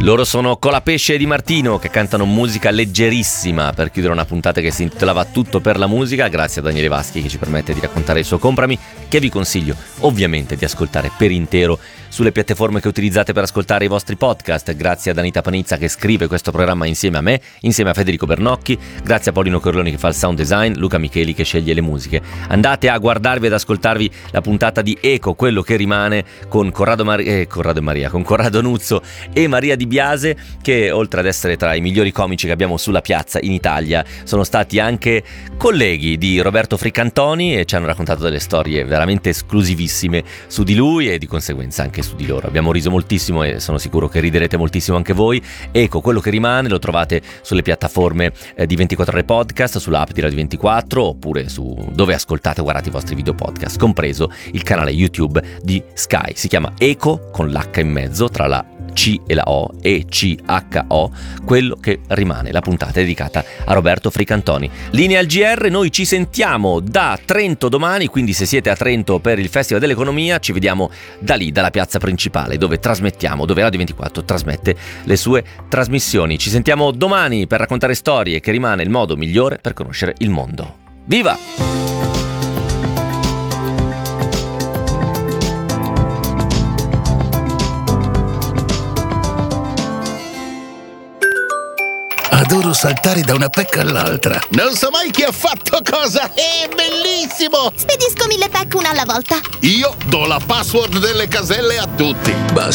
Loro sono Colapesce e Di Martino, che cantano musica leggerissima per chiudere una puntata che si intitolava Tutto per la musica, grazie a Daniele Vaschi che ci permette di raccontare il suo Comprami, che vi consiglio ovviamente di ascoltare per intero sulle piattaforme che utilizzate per ascoltare i vostri podcast. Grazie ad Anita Panizza che scrive questo programma insieme a me, insieme a Federico Bernocchi, grazie a Paolino Corleoni che fa il sound design, Luca Micheli che sceglie le musiche. Andate a guardarvi ed ascoltarvi la puntata di Eco, quello che rimane, con Corrado Nuzzo e Maria Di Biase, che oltre ad essere tra i migliori comici che abbiamo sulla piazza in Italia, sono stati anche colleghi di Roberto Fricantoni e ci hanno raccontato delle storie veramente esclusivissime su di lui e di conseguenza anche su di loro. Abbiamo riso moltissimo e sono sicuro che riderete moltissimo anche voi. Ecco, quello che rimane lo trovate sulle piattaforme di 24 Ore Podcast, sull'app di Radio 24 oppure su dove ascoltate e guardate i vostri video podcast, compreso il canale YouTube di Sky. Si chiama Eco con l'H in mezzo tra la C e la O, ECHO, quello che rimane, la puntata dedicata a Roberto Fricantoni. Linea al GR, noi ci sentiamo da Trento domani, quindi se siete a Trento per il Festival dell'Economia ci vediamo da lì, dalla piazza principale dove trasmettiamo, dove Radio 24 trasmette le sue trasmissioni. Ci sentiamo domani per raccontare storie, che rimane il modo migliore per conoscere il mondo. Viva! Adoro saltare da una pecca all'altra. Non so mai chi ha fatto cosa. È bellissimo. Spedisco 1000 pack una alla volta. Io do la password delle caselle a tutti. Basta.